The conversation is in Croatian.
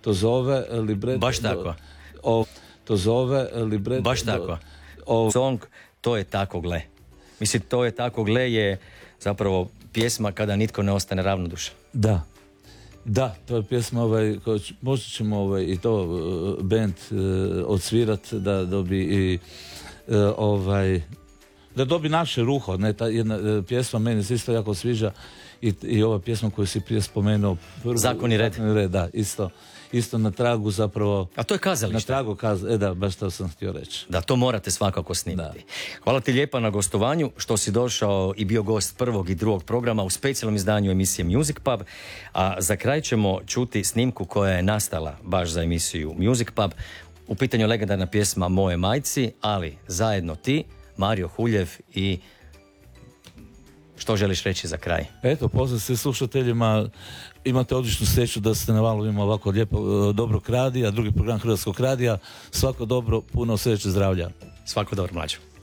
to zove libreto. Baš tako. To zove libreto. Baš tako. Song, to je tako gle. Mislim, to je tako gle je zapravo pjesma kada nitko ne ostane ravnodušan. Da, to je pjesma, možda ćemo i to band odsvirat da dobi i da dobi naše ruho, ne, ta jedna pjesma meni se isto jako sviđa i ova pjesma koju si prije spomenuo, Zakon i red. Da, isto na tragu zapravo. A to je kazalište. Na tragu da, baš to sam htio reći. Da, to morate svakako snimiti. Hvala ti lijepa na gostovanju, što si došao i bio gost prvog i drugog programa u specijalnom izdanju emisije Music Pub, a za kraj ćemo čuti snimku koja je nastala baš za emisiju Music Pub. U pitanju legendarna pjesma Moje majci, ali zajedno ti, Mario Huljev i što želiš reći za kraj? Eto, pozdrav se slušateljima, imate odličnu sreću da ste na valovima ovako lijepo, dobrog radija, drugi program Hrvatskog radija, svako dobro, puno sreće, zdravlja. Svako dobro, mlađo.